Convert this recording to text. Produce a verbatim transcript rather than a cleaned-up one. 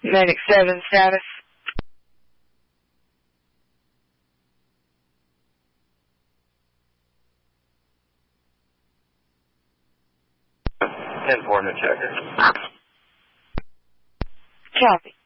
Medic seven status. ten four, new checker. Copy.